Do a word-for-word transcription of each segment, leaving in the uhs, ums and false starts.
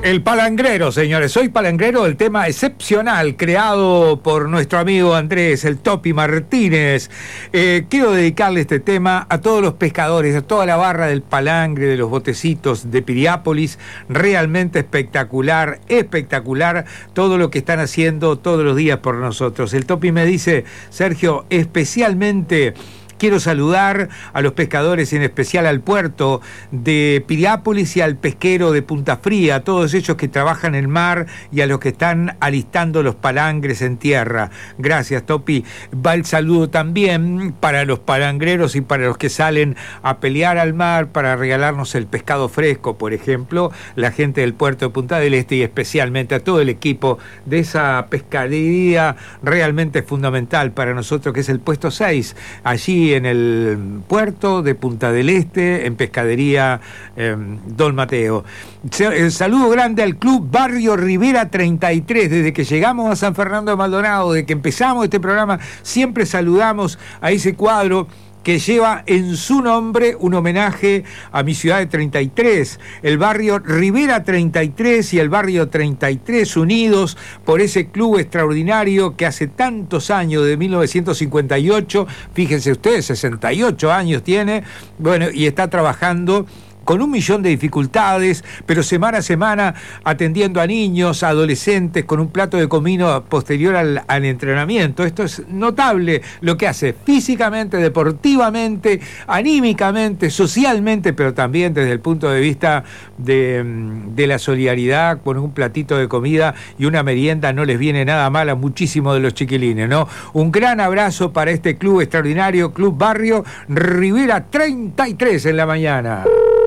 El palangrero, señores. Soy palangrero, el tema excepcional creado por nuestro amigo Andrés, el Topi Martínez. Eh, quiero dedicarle este tema a todos los pescadores, a toda la barra del palangre, de los botecitos de Piriápolis. Realmente espectacular, espectacular todo lo que están haciendo todos los días por nosotros. El Topi me dice, Sergio, especialmente quiero saludar a los pescadores, en especial al puerto de Piriápolis y al pesquero de Punta Fría, a todos ellos que trabajan en el mar y a los que están alistando los palangres en tierra. Gracias, Topi. Va el saludo también para los palangreros y para los que salen a pelear al mar para regalarnos el pescado fresco, por ejemplo, la gente del puerto de Punta del Este, y especialmente a todo el equipo de esa pescadería realmente fundamental para nosotros, que es el puesto seis, allí en el puerto de Punta del Este, en Pescadería eh, Don Mateo. El saludo grande al Club Barrio Rivera treinta y tres. Desde que llegamos a San Fernando de Maldonado, desde que empezamos este programa, siempre saludamos a ese cuadro que lleva en su nombre un homenaje a mi ciudad de treinta y tres, el barrio Rivera treinta y tres y el barrio treinta y tres, unidos por ese club extraordinario que hace tantos años, de mil novecientos cincuenta y ocho, fíjense ustedes, sesenta y ocho años tiene, bueno, y está trabajando con un millón de dificultades, pero semana a semana atendiendo a niños, a adolescentes, con un plato de comino posterior al, al entrenamiento. Esto es notable lo que hace físicamente, deportivamente, anímicamente, socialmente, pero también desde el punto de vista de, de la solidaridad. Con un platito de comida y una merienda no les viene nada mal a muchísimos de los chiquilines, ¿no? Un gran abrazo para este club extraordinario, Club Barrio Rivera treinta y tres en la mañana.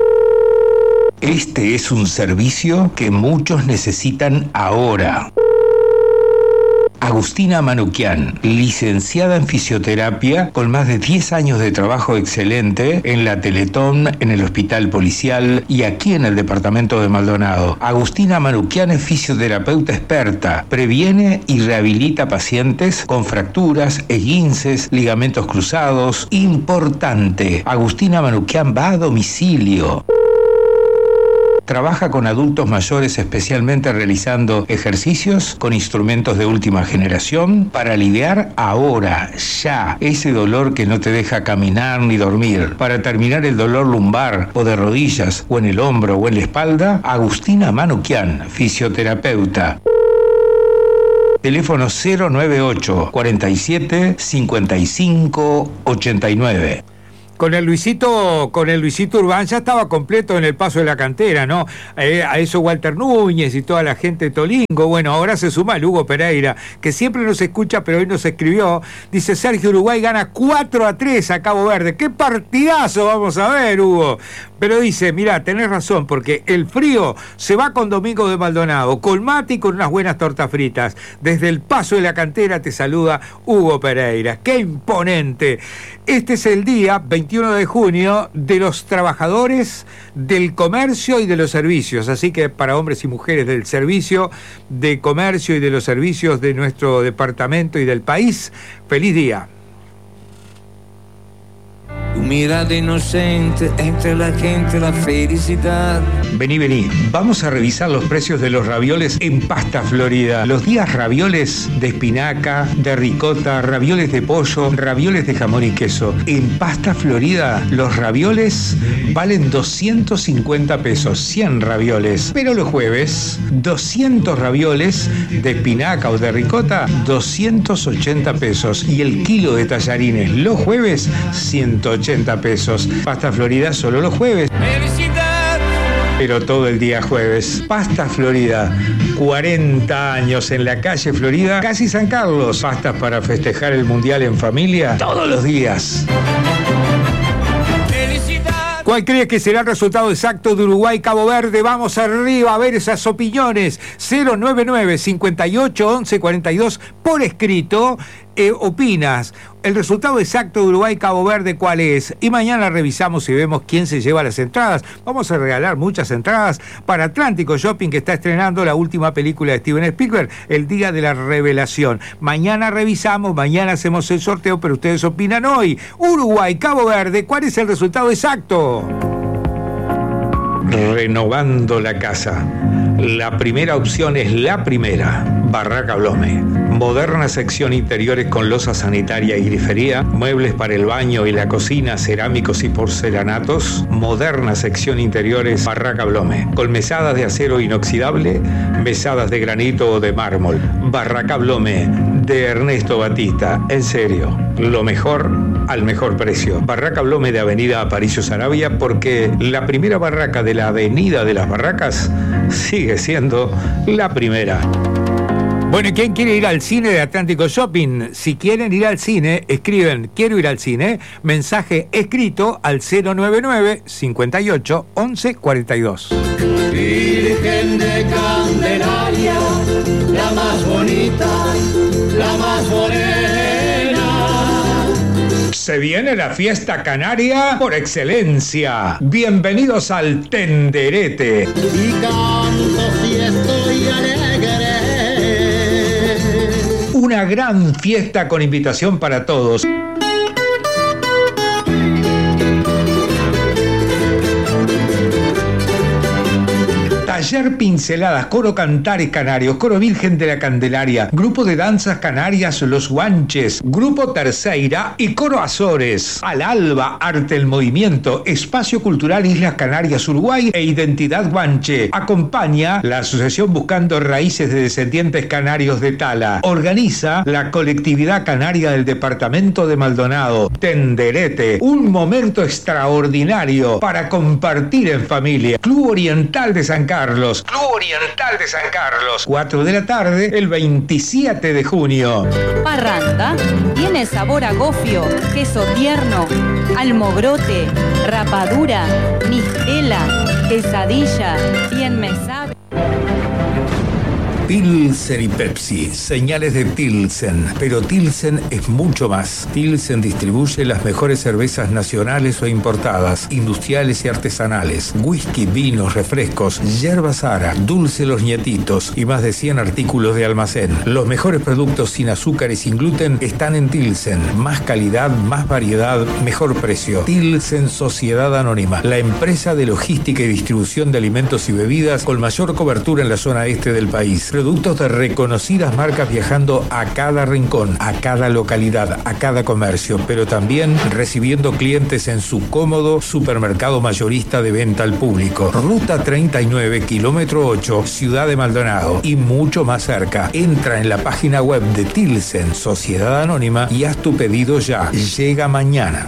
Este es un servicio que muchos necesitan ahora. Agustina Manuquian, licenciada en fisioterapia, con más de diez años de trabajo excelente en la Teletón, en el Hospital Policial y aquí en el departamento de Maldonado. Agustina Manuquian es fisioterapeuta experta, previene y rehabilita pacientes con fracturas, esguinces, ligamentos cruzados. Importante, Agustina Manuquian va a domicilio. Trabaja con adultos mayores, especialmente realizando ejercicios con instrumentos de última generación para aliviar ahora, ya, ese dolor que no te deja caminar ni dormir. Para terminar el dolor lumbar o de rodillas o en el hombro o en la espalda, Agustina Manuquian, fisioterapeuta. Teléfono cero nueve ocho, cuarenta y siete, cincuenta y cinco, ochenta y nueve. Con el Luisito, con el Luisito Urbán ya estaba completo en el paso de la cantera, ¿no? Eh, a eso Walter Núñez y toda la gente de Tolingo. Bueno, ahora se suma el Hugo Pereira, que siempre nos escucha, pero hoy nos escribió. Dice, Sergio, Uruguay gana cuatro a tres a Cabo Verde. ¡Qué partidazo vamos a ver, Hugo! Pero dice, mirá, tenés razón, porque el frío se va con Domingo de Maldonado, con mate y con unas buenas tortas fritas. Desde el paso de la cantera te saluda Hugo Pereira. ¡Qué imponente! Este es el día veintiuno de junio de los trabajadores del comercio y de los servicios. Así que para hombres y mujeres del servicio, de comercio y de los servicios de nuestro departamento y del país, feliz día. Tu mirada inocente, entre la gente la felicidad. Vení, vení. Vamos a revisar los precios de los ravioles en Pasta Florida. Los días ravioles de espinaca, de ricota, ravioles de pollo, ravioles de jamón y queso. En Pasta Florida, los ravioles valen doscientos cincuenta pesos, cien ravioles. Pero los jueves, doscientos ravioles de espinaca o de ricota, doscientos ochenta pesos. Y el kilo de tallarines los jueves, ciento ochenta pesos. Pasta Florida solo los jueves. Felicidad. Pero todo el día jueves. Pasta Florida, cuarenta años en la calle Florida, casi San Carlos. Pastas para festejar el Mundial en familia todos los días. ¿Cuál crees que será el resultado exacto de Uruguay-Cabo Verde? Vamos arriba a ver esas opiniones. cero nueve nueve, cincuenta y ocho, once, cuarenta y dos por escrito. Eh, opinas, el resultado exacto de Uruguay-Cabo Verde, ¿cuál es? Y mañana revisamos y vemos quién se lleva las entradas. Vamos a regalar muchas entradas para Atlántico Shopping, que está estrenando la última película de Steven Spielberg, El Día de la Revelación. Mañana revisamos, mañana hacemos el sorteo, pero ustedes opinan hoy. Uruguay-Cabo Verde, ¿cuál es el resultado exacto? renovando la casa. La primera opción es La Primera, Barraca Blome. Moderna sección interiores con losa sanitaria y grifería, muebles para el baño y la cocina, cerámicos y porcelanatos. Moderna sección interiores, Barraca Blome. Con mesadas de acero inoxidable, mesadas de granito o de mármol. Barraca Blome, de Ernesto Batista. En serio, lo mejor al mejor precio. Barraca Blome de Avenida Aparicio Saravia, porque la primera barraca de la Avenida de las Barracas sigue siendo la primera. Bueno, ¿y quién quiere ir al cine de Atlántico Shopping? Si quieren ir al cine, escriben quiero ir al cine, mensaje escrito al cero noventa y nueve, cincuenta y ocho, once, cuarenta y dos. Virgen de Candelaria, la más bonita, la más morena. Se viene la fiesta canaria por excelencia. Bienvenidos al Tenderete. Y canto si estoy alegre. Una gran fiesta con invitación para todos. Taller Pinceladas, Coro Cantares Canarios, Coro Virgen de la Candelaria, Grupo de Danzas Canarias Los Guanches, Grupo Terceira y Coro Azores. Al Alba, Arte el Movimiento, Espacio Cultural Islas Canarias Uruguay e Identidad Guanche. Acompaña la Asociación Buscando Raíces de Descendientes Canarios de Tala. Organiza la Colectividad Canaria del Departamento de Maldonado. Tenderete, un momento extraordinario para compartir en familia. Club Oriental de San Carlos. Club Oriental de San Carlos. cuatro de la tarde, el veintisiete de junio. Parranda tiene sabor a gofio, queso tierno, almogrote, rapadura, mistela, quesadilla, bien me sabe. Pilsen y Pepsi, señales de Pilsen, pero Pilsen es mucho más. Pilsen distribuye las mejores cervezas nacionales o importadas, industriales y artesanales, whisky, vinos, refrescos, yerba Sara, dulce Los Nietitos y más de cien artículos de almacén. Los mejores productos sin azúcar y sin gluten están en Pilsen. Más calidad, más variedad, mejor precio. Pilsen Sociedad Anónima, la empresa de logística y distribución de alimentos y bebidas con mayor cobertura en la zona este del país. Productos de reconocidas marcas viajando a cada rincón, a cada localidad, a cada comercio, pero también recibiendo clientes en su cómodo supermercado mayorista de venta al público. Ruta treinta y nueve, kilómetro ocho, Ciudad de Maldonado y mucho más cerca. Entra en la página web de Tilsen, Sociedad Anónima, y haz tu pedido ya. Llega mañana.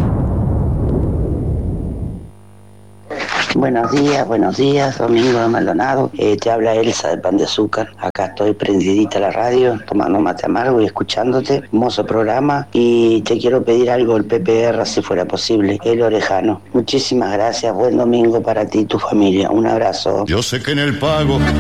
Buenos días, buenos días, Domingo de Maldonado. Eh, te habla Elsa de Pan de Azúcar. Acá estoy prendidita a la radio, tomando mate amargo y escuchándote. Hermoso programa. Y te quiero pedir algo, el P P R, si fuera posible, el orejano. Muchísimas gracias, buen domingo para ti y tu familia. Un abrazo. Yo sé que en el pago